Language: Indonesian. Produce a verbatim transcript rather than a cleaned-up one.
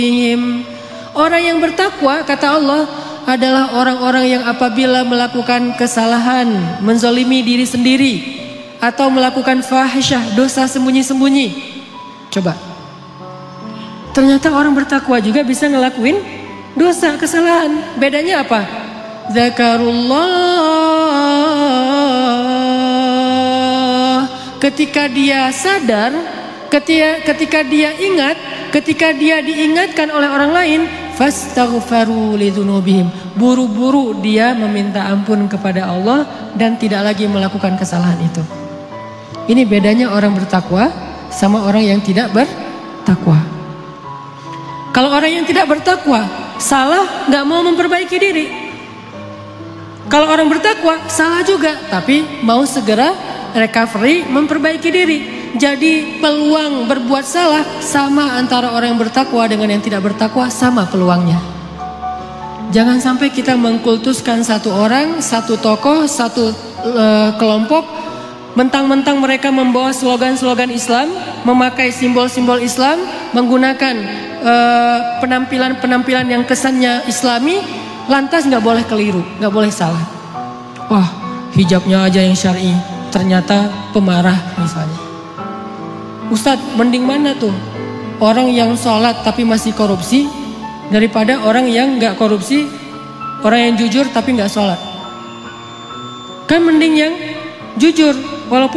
Orang yang bertakwa, kata Allah, adalah orang-orang yang apabila melakukan kesalahan, menzalimi diri sendiri, atau melakukan fahisyah, dosa sembunyi-sembunyi. Coba, ternyata orang bertakwa juga bisa ngelakuin dosa, kesalahan. Bedanya apa? Zakarullah. Ketika dia sadar, ketika, ketika dia ingat, ketika dia diingatkan oleh orang lain, fastaghfaru lidzunubihim, buru-buru dia meminta ampun kepada Allah dan tidak lagi melakukan kesalahan itu. Ini bedanya orang bertakwa sama orang yang tidak bertakwa. Kalau orang yang tidak bertakwa salah, nggak mau memperbaiki diri. Kalau orang bertakwa salah juga, tapi mau segera recovery, memperbaiki diri. Jadi peluang berbuat salah sama antara orang yang bertakwa dengan yang tidak bertakwa, sama peluangnya. Jangan sampai kita mengkultuskan satu orang, satu tokoh, satu uh, kelompok, mentang-mentang mereka membawa slogan-slogan Islam, memakai simbol-simbol Islam, menggunakan uh, penampilan-penampilan yang kesannya Islami, lantas nggak boleh keliru, nggak boleh salah. Wah, hijabnya aja yang syar'i, ternyata pemarah misalnya. Ustadz, mending mana tuh? Orang yang sholat tapi masih korupsi daripada orang yang gak korupsi, orang yang jujur tapi gak sholat. Kan mending yang jujur walaupun